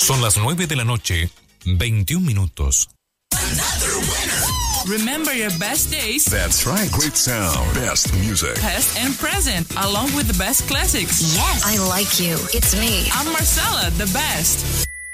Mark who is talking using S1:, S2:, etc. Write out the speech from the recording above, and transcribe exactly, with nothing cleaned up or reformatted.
S1: Son las nueve de la noche, veintiún minutos.
S2: Remember your best days.
S3: That's right. Great sound. Best music.
S2: Past and present, along with the best classics.
S4: Yes. I like you. It's me.
S2: I'm Marcella, the best.